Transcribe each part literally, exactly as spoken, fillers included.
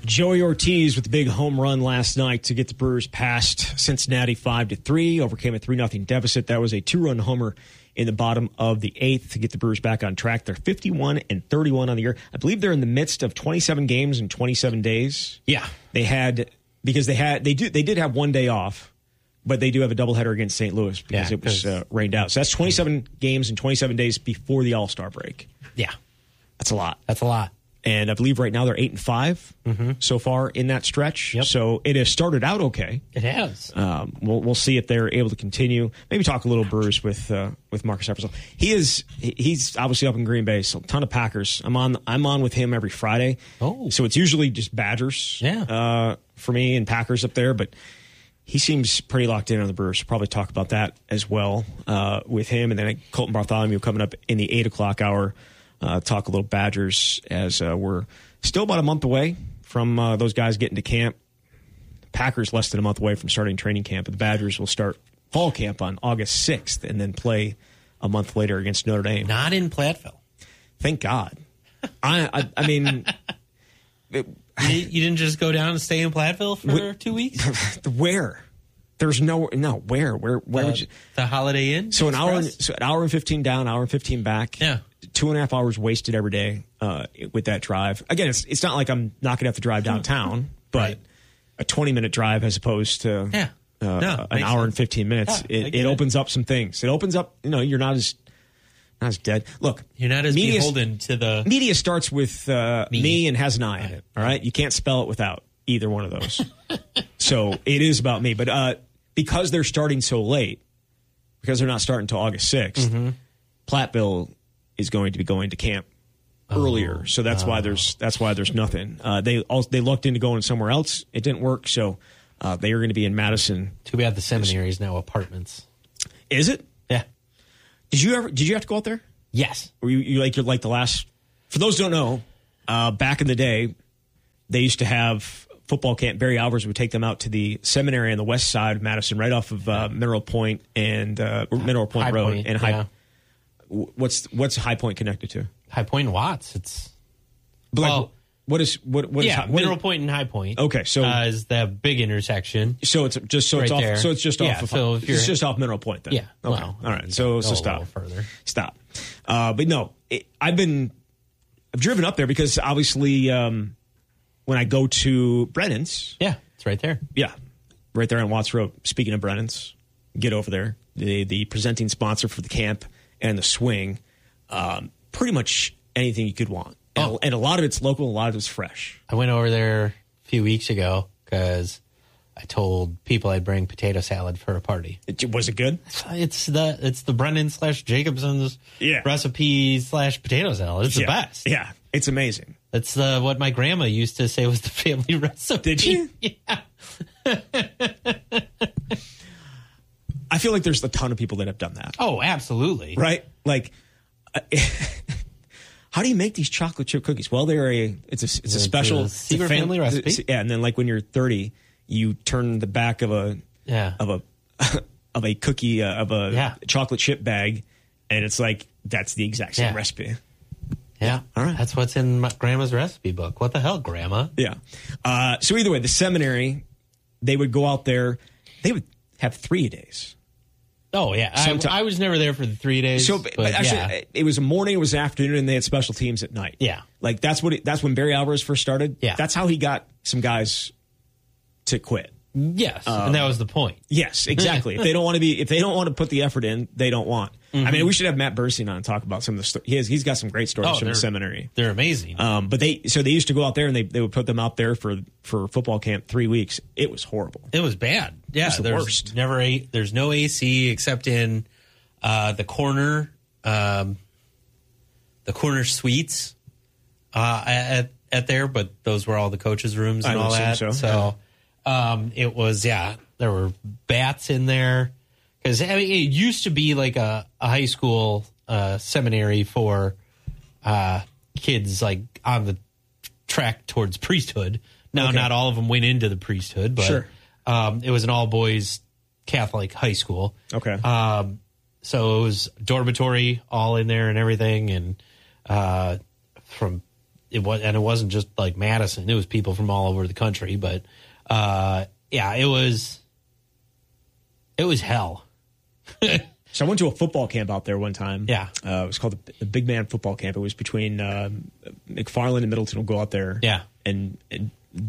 Joey Ortiz with the big home run last night to get the Brewers past Cincinnati five to three, overcame a three nothing deficit. That was a two-run homer in the bottom of the eighth to get the Brewers back on track. They're fifty-one and thirty-one on the year. I believe they're in the midst of twenty-seven games in twenty-seven days. Yeah. They had because they had they do they did have one day off, but they do have a doubleheader against Saint Louis because yeah, it was uh, rained out. So that's twenty-seven games in twenty-seven days before the All-Star break. Yeah. That's a lot. That's a lot. And I believe right now they're eight and five mm-hmm. so far in that stretch. Yep. So it has started out okay. It has. Um, we'll we'll see if they're able to continue. Maybe talk a little Brewers with uh, with Marcus Epperson. He is he's obviously up in Green Bay, so a ton of Packers. I'm on I'm on with him every Friday. Oh, so it's usually just Badgers. Yeah. Uh, for me and Packers up there, but he seems pretty locked in on the Brewers. We'll probably talk about that as well uh, with him, and then Colton Bartholomew coming up in the eight o'clock hour. Uh, talk a little Badgers as uh, we're still about a month away from uh, those guys getting to camp. Packers less than a month away from starting training camp, but the Badgers will start fall camp on August sixth and then play a month later against Notre Dame. Not in Platteville. Thank God. I, I I mean, it, you, you didn't just go down and stay in Platteville for we, two weeks? Where? There's no no where where where the, would you? The Holiday Inn. So an hour, so an hour and fifteen down, hour and fifteen back. Yeah. Two and a half hours wasted every day uh, with that drive. Again, it's it's not like I'm not going to have to drive downtown, but right. a twenty minute drive as opposed to yeah. uh, no, an hour sense. and fifteen minutes. Yeah, it it opens up some things. It opens up. You know, you're not as not as dead. Look, you're not as media, beholden to the media starts with uh, me. me and has an I in it. All right, you can't spell it without either one of those. So it is about me, but uh, because they're starting so late, because they're not starting until August sixth, mm-hmm. Platteville is going to be going to camp earlier, oh, so that's oh. why there's that's why there's nothing. Uh, they also, they looked into going somewhere else. It didn't work, so uh, they are going to be in Madison. Too bad the seminary is now apartments. Is it? Yeah. Did you ever? Did you have to go out there? Yes. Or you, you like you're like the last? For those who don't know, uh, back in the day, they used to have football camp. Barry Alvarez would take them out to the seminary on the west side of Madison, right off of uh, Mineral Point and uh, Mineral Point High Road Point, and High. Yeah. What's what's High Point connected to? High Point and Watts. It's but like, well, what is what what yeah, is what Mineral is, Point and High Point. Okay, so uh, is the big intersection. So it's just so right it's off. there. So it's just yeah, off. Of, so if it's just off Mineral Point then. Yeah. Okay. Well, all right. So so stop. Further. Stop. Uh, but no, it, I've been I've driven up there because obviously um, when I go to Brennan's. Yeah, it's right there. Yeah, right there on Watts Road. Speaking of Brennan's, get over there. The the presenting sponsor for the camp and the swing. Um, pretty much anything you could want. And, oh. and a lot of it's local, a lot of it's fresh. I went over there a few weeks ago because I told people I'd bring potato salad for a party. It, was it good? It's the it's the Brennan slash Jacobson's yeah. recipe slash potato salad. It's yeah. the best. Yeah, it's amazing. That's the what my grandma used to say was the family recipe. Did you? Yeah. I feel like there's a ton of people that have done that. Oh, absolutely. Right? Like, uh, how do you make these chocolate chip cookies? Well, they're a it's a it's, it's a special a secret fam- family recipe. Yeah, and then like when you're thirty, you turn the back of a yeah. of a of a cookie uh, of a yeah. chocolate chip bag, and it's like that's the exact same yeah. recipe. Yeah. All right. That's what's in my grandma's recipe book. What the hell, Grandma? Yeah. Uh, so either way, the seminary, they would go out there. They would have three days. Oh, yeah. I, I was never there for the three days. So but actually, yeah. it was a morning, it was an afternoon, and they had special teams at night. Yeah. Like that's what it, that's when Barry Alvarez first started. Yeah. That's how he got some guys to quit. Yes, um, and that was the point. Yes, exactly. if they don't want to be, if they don't want to put the effort in, they don't want. Mm-hmm. I mean, we should have Matt Burstein on and talk about some of the stories. He has, he's got some great stories oh, from the seminary. They're amazing. Um, but they, so they used to go out there and they, they would put them out there for, for football camp three weeks. It was horrible. It was bad. Yeah, it was the there's worst. Never a, there's no A C except in uh, the corner, um, the corner suites uh, at at there. But those were all the coaches' rooms and I all that. So, so um, it was yeah. There were bats in there. Because I mean, it used to be like a, a high school uh, seminary for uh, kids like on the track towards priesthood. Now, okay. not all of them went into the priesthood, but sure. um, it was an all boys Catholic high school. Okay. Um, so it was dormitory all in there and everything, and uh, from it was, and it wasn't just like Madison. It was people from all over the country. But uh, yeah, it was it was hell. So I went to a football camp out there one time. Yeah. Uh, it was called the, the Big Man Football Camp. It was between uh, McFarland and Middleton. Will go out there. Yeah. And, and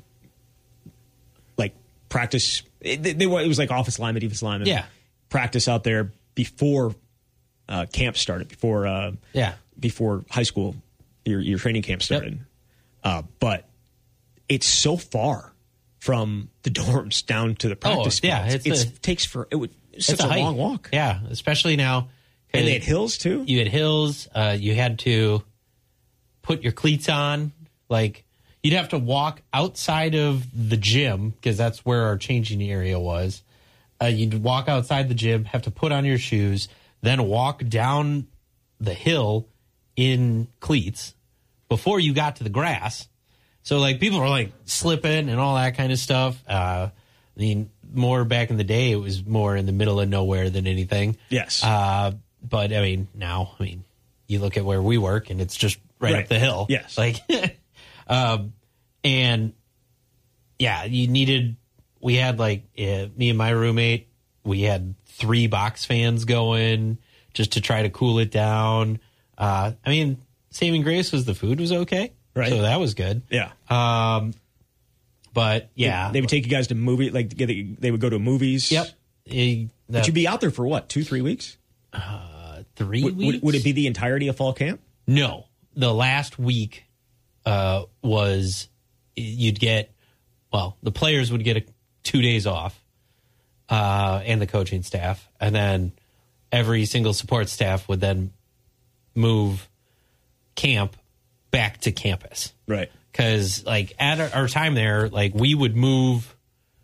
like practice. It, they, they were, it was like office lineman, defensive lineman. Yeah. Practice out there before uh, camp started, before uh, yeah. before high school, your, your training camp started. Yep. Uh, but it's so far from the dorms down to the practice. Oh, yeah. It's, It's it a, takes for it would. It's such it's a, a long walk. Yeah, especially now. And they had hills too? You had hills. Uh, you had to put your cleats on. Like, you'd have to walk outside of the gym, because that's where our changing area was. Uh, you'd walk outside the gym, have to put on your shoes, then walk down the hill in cleats before you got to the grass. So, like, people were, like, slipping and all that kind of stuff. Uh, I mean, more back in the day, it was more in the middle of nowhere than anything. Yes. Uh, but, I mean, now, I mean, you look at where we work, and it's just right, right. up the hill. Yes. Like, um, and, yeah, you needed, we had, like, uh, me and my roommate, we had three box fans going just to try to cool it down. Uh, I mean, saving grace was the food was okay. Right. So that was good. Yeah. Um, but yeah, they, they would take you guys to movie, like they would go to movies. Yep. It, that, but you'd be out there for what, two, three weeks? Uh, three would, weeks. Would, would it be the entirety of fall camp? No, the last week uh, was you'd get. Well, the players would get a, two days off, uh, and the coaching staff, and then every single support staff would then move camp back to campus. Right. Because, like, at our, our time there, like, we would move,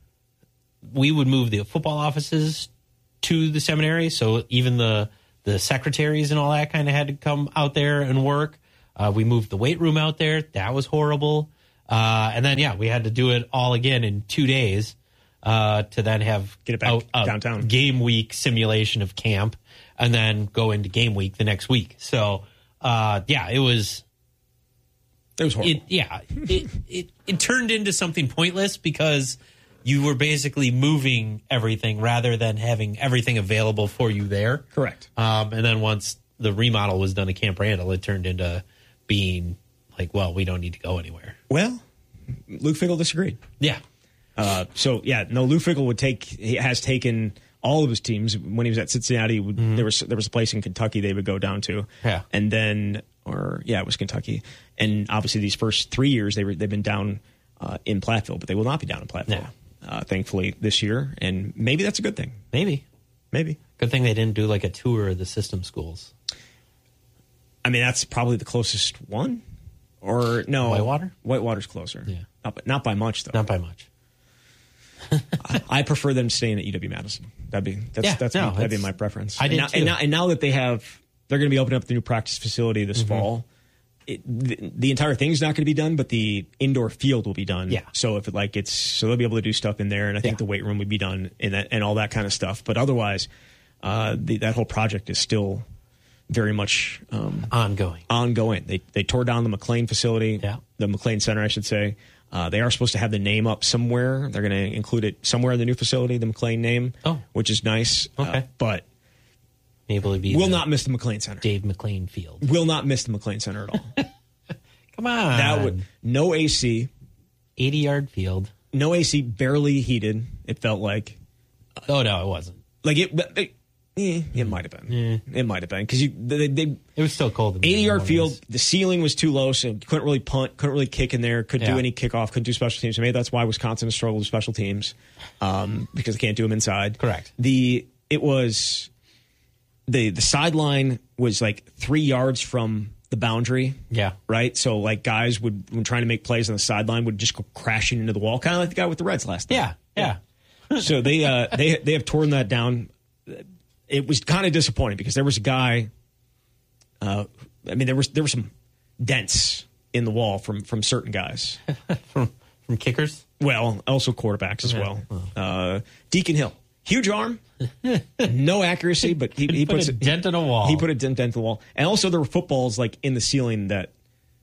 we would move the football offices to the seminary. So even the the secretaries and all that kind of had to come out there and work. Uh, we moved the weight room out there. That was horrible. Uh, and then, yeah, we had to do it all again in two days uh, to then have get it back a, a downtown game week simulation of camp, and then go into game week the next week. So, uh, yeah, it was. It was horrible. It, yeah, it, it it turned into something pointless because you were basically moving everything rather than having everything available for you there. Correct. Um, and then once the remodel was done at Camp Randall, it turned into being like, well, we don't need to go anywhere. Well, Luke Fickle disagreed. Yeah. Uh, so yeah, no, Luke Fickle would take. He has taken all of his teams when he was at Cincinnati. Would, mm-hmm. There was there was a place in Kentucky they would go down to. Yeah. And then. Or yeah, it was Kentucky, and obviously these first three years they were they've been down uh, in Platteville, but they will not be down in Platteville, no. uh, thankfully this year, and maybe that's a good thing. Maybe, maybe good thing they didn't do like a tour of the system schools. I mean, that's probably the closest one, or no, Whitewater. Whitewater's closer, yeah, not, not by much though. Not by much. I, I prefer them staying at U W Madison. That'd be that's yeah, that's no, that'd be my preference. I did and now, too. And now, and now that they have. They're going to be opening up the new practice facility this mm-hmm. fall. It, the, the entire thing's not going to be done, but the indoor field will be done. Yeah. So if it like it's so they'll be able to do stuff in there, and I think yeah. the weight room would be done and that and all that kind of stuff. But otherwise, uh, the, that whole project is still very much um, ongoing. Ongoing. They they tore down the McLean facility, yeah. the McLean Center, I should say. Uh, they are supposed to have the name up somewhere. They're going to include it somewhere in the new facility, the McLean name, oh. which is nice. Okay, uh, but. Able to be will not miss the McLean Center. Dave McLean Field. Will not miss the McLean Center at all. Come on. That would no A C. eighty yard field. No A C, barely heated, it felt like. Oh, no, it wasn't. Like, it it, eh, it might have been. Yeah. It might have been. Because you they, they, it was still cold. eighty yard field, the ceiling was too low, so you couldn't really punt, couldn't really kick in there, couldn't yeah. do any kickoff, couldn't do special teams. So maybe that's why Wisconsin has struggled with special teams, um, because they can't do them inside. Correct. The It was... The the sideline was like three yards from the boundary. Yeah. Right? So like guys would, when trying to make plays on the sideline, would just go crashing into the wall, kind of like the guy with the Reds last night. Yeah. Yeah. So they uh, they they have torn that down. It was kind of disappointing because there was a guy. Uh, I mean, there was there were some dents in the wall from from certain guys. from from kickers. Well, also quarterbacks as yeah. well. Uh, Deacon Hill, huge arm. No accuracy, but he, he, he put puts a dent in a wall. He put a dent in the wall, and also there were footballs like in the ceiling that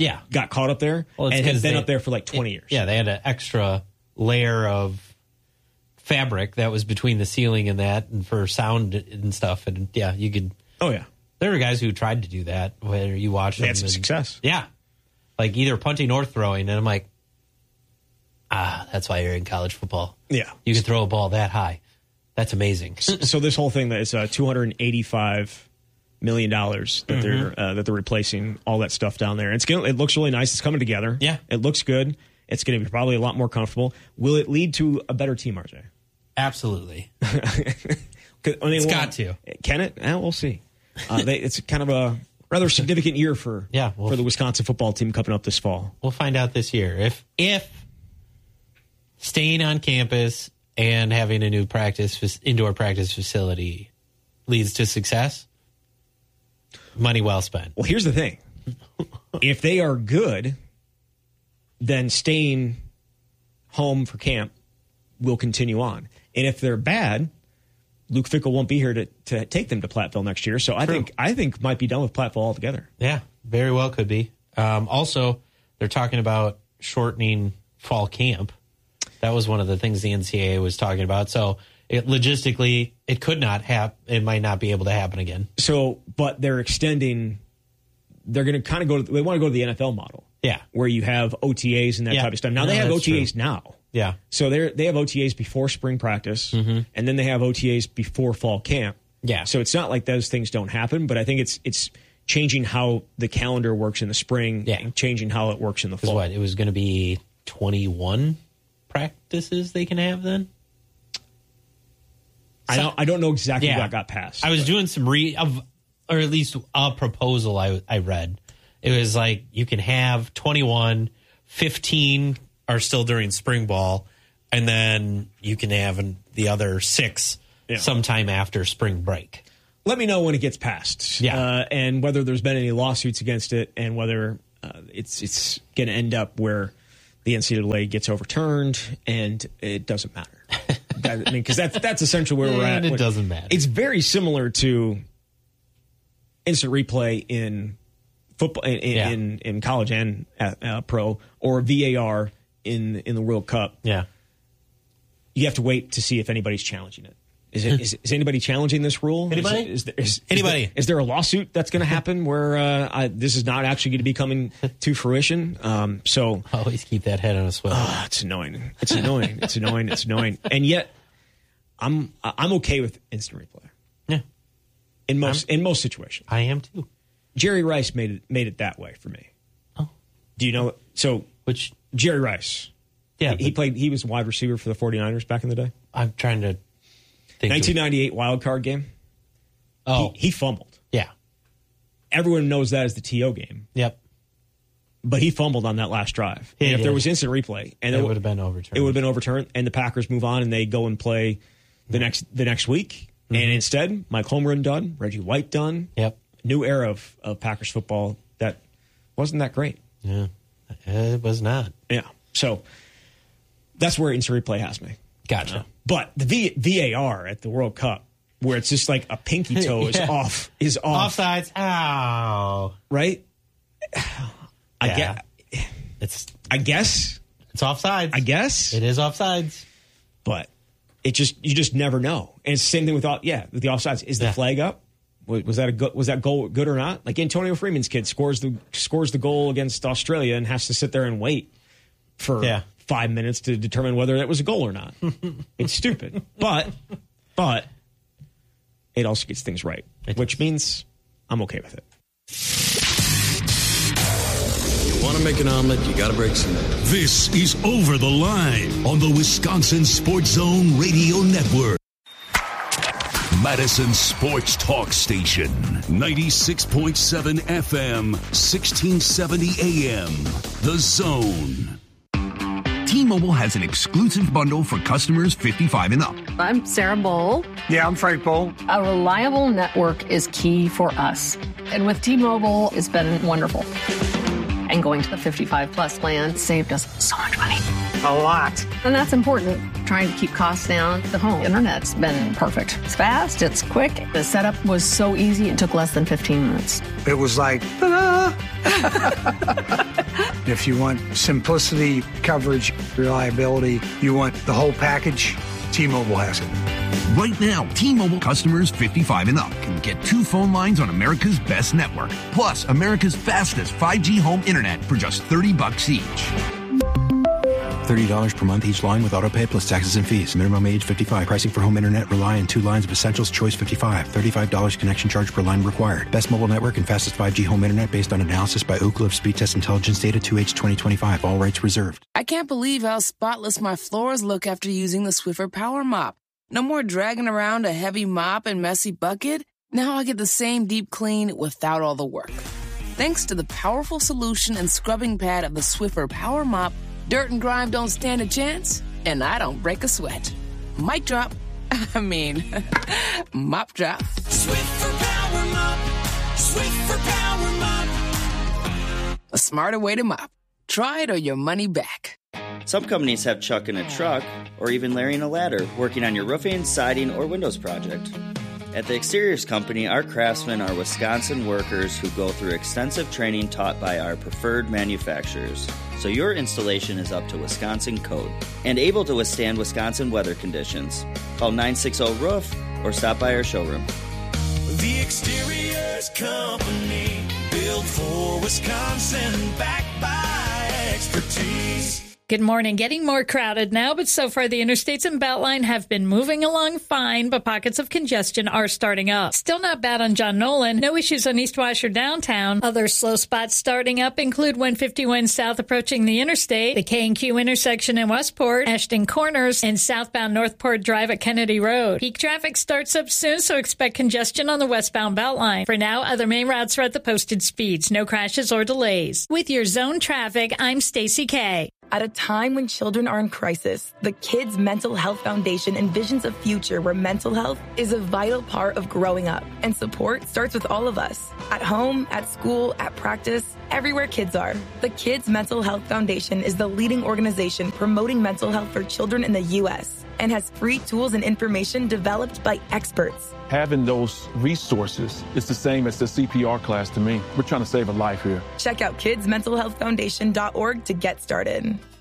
Yeah. got caught up there Well, it's and had 'cause been they- up there for like twenty it- years. Yeah, they had an extra layer of fabric that was between the ceiling and that, and for sound and stuff. And yeah, you could. Oh, yeah. There were guys who tried to do that where you watch They them. had some and- success. Yeah. Like either punting or throwing. And I'm like, ah, that's why you're in college football. Yeah. You can throw a ball that high. That's amazing. So this whole thing that is uh, two hundred eighty-five million dollars that Mm-hmm. they're uh, that they're replacing all that stuff down there. It's gonna, it looks really nice. It's coming together. Yeah. It looks good. It's going to be probably a lot more comfortable. Will it lead to a better team, R J? Absolutely. 'Cause, I mean, It's well, got to. Can it? Eh, we'll see. Uh, they, it's kind of a rather significant year for Yeah, well, for the Wisconsin football team coming up this fall. We'll find out this year. If if staying on campus and having a new practice indoor practice facility leads to success, money well spent. Well, here's the thing: if they are good, then staying home for camp will continue on, and if they're bad, Luke Fickell won't be here to, to take them to Platteville next year. So I True. think I think might be done with Platteville altogether. Yeah, very well could be. Um, also, they're talking about shortening fall camp. That was one of the things the N C double A was talking about. So it logistically, it could not happen. It might not be able to happen again. So, but they're extending. They're going to kind of go. To, they want to go to the N F L model. Yeah. where you have O T As and that Yeah. type of stuff. Now No, they have that's O T As true. now. Yeah. So they they have O T As before spring practice, Mm-hmm. and then they have O T As before fall camp. Yeah. So it's not like those things don't happen, but I think it's it's changing how the calendar works in the spring, Yeah. and changing how it works in the Because fall. what? It was going to be twenty-one practices they can have then? I don't I don't know exactly Yeah. what got passed. I was but- doing some re of, or at least a proposal I I read. It was like you can have twenty-one, fifteen are still during spring ball, and then you can have an, the other six Yeah. sometime after spring break. Let me know when it gets passed, Yeah. uh, and whether there's been any lawsuits against it, and whether uh, it's it's going to end up where the N C double A gets overturned, and it doesn't matter. That, I mean, because that's that's essentially where we're at. And it doesn't matter. It's very similar to instant replay in football, in in, Yeah. in, in college and uh, uh, pro, or V A R in in the World Cup. Yeah. You have to wait to see if anybody's challenging it. Is it is, is anybody challenging this rule? Anybody? Is, is, there, is, Anybody? Is there, is there a lawsuit that's going to happen where uh, I, this is not actually going to be coming to fruition? Um, so Always keep that head on a swivel. uh, it's annoying. It's annoying. It's annoying. It's annoying. And yet, I'm I'm okay with instant replay yeah. in most in most situations. I am too. Jerry Rice made it made it that way for me. Oh. Do you know? So Which, Jerry Rice, yeah, he, he but played. He was a wide receiver for the 49ers back in the day. I'm trying to think. of- nineteen ninety-eight wild card game. oh, He, he fumbled. yeah. Everyone knows that as the T O game, Yep. but he fumbled on that last drive. He and if did. there was instant replay, and It there would have been overturned. it would have been overturned, and the Packers move on and they go and play the next the next week. Mm-hmm. And instead, Mike Holmgren done, Reggie White done. Yep. New era of, of Packers football that wasn't that great. Yeah. It was not. Yeah. So that's where instant replay has me. Gotcha. But the v, VAR at the World Cup, where it's just like a pinky toe is Yeah. off, is off, Offsides. Ow. right? I Yeah. get. It's I guess. it's offsides. I guess. It is offsides. But it just you just never know. And it's the same thing with all yeah with the offsides. Is the Yeah. flag up? Was, was that a go, was that goal good or not? Like Antonio Freeman's kid scores the scores the goal against Australia and has to sit there and wait for Yeah. five minutes to determine whether that was a goal or not. It's stupid, but but it also gets things right, It which means I'm okay with it. You want to make an omelet, you got to break some eggs. This is Over the Line on the Wisconsin Sports Zone Radio Network. Madison Sports Talk Station, ninety-six point seven F M, sixteen seventy A M. The Zone. T-Mobile has an exclusive bundle for customers fifty-five and up. I'm Sarah Bowl. Yeah, I'm Frank Bowl. A reliable network is key for us. And with T-Mobile, it's been wonderful. And going to the fifty-five plus plan saved us so much money. A lot. And that's important. Trying to keep costs down. The home internet's been perfect. It's fast, it's quick. The setup was so easy, it took less than fifteen minutes. It was like, ta-da! If you want simplicity, coverage, reliability, you want the whole package, T-Mobile has it. Right now, T-Mobile customers fifty-five and up can get two phone lines on America's best network, plus America's fastest five G home internet for just thirty bucks each. thirty dollars per month each line with autopay plus taxes and fees. Minimum age fifty-five. Pricing for home internet rely on two lines of Essentials Choice fifty-five. thirty-five dollars connection charge per line required. Best mobile network and fastest five G home internet based on analysis by Ookla of Speed Test Intelligence Data two H twenty twenty-five. All rights reserved. I can't believe how spotless my floors look after using the Swiffer Power Mop. No more dragging around a heavy mop and messy bucket. Now I get the same deep clean without all the work. Thanks to the powerful solution and scrubbing pad of the Swiffer Power Mop, dirt and grime don't stand a chance, and I don't break a sweat. Mic drop. I mean, mop drop. Swiffer Power Mop. Swiffer Power Mop. A smarter way to mop. Try it or your money back. Some companies have Chuck in a truck or even Larry in a ladder working on your roofing, siding, or windows project. At the Exteriors Company, our craftsmen are Wisconsin workers who go through extensive training taught by our preferred manufacturers. So your installation is up to Wisconsin code and able to withstand Wisconsin weather conditions. Call nine six zero roof or stop by our showroom. The Exteriors Company, built for Wisconsin, backed by expertise. Good morning. Getting more crowded now, but so far the interstates and Beltline have been moving along fine, but pockets of congestion are starting up. Still not bad on John Nolan. No issues on East Wash or downtown. Other slow spots starting up include one fifty-one south approaching the interstate, the K and Q intersection in Westport, Ashton Corners, and southbound Northport Drive at Kennedy Road. Peak traffic starts up soon, so expect congestion on the westbound Beltline. For now, other main routes are at the posted speeds. No crashes or delays. With your zone traffic, I'm Stacy Kay. At a time when children are in crisis, the Kids Mental Health Foundation envisions a future where mental health is a vital part of growing up. And support starts with all of us. At home, at school, at practice, everywhere kids are. The Kids Mental Health Foundation is the leading organization promoting mental health for children in the U S and has free tools and information developed by experts. Having those resources is the same as the C P R class to me. We're trying to save a life here. Check out kids mental health foundation dot org to get started.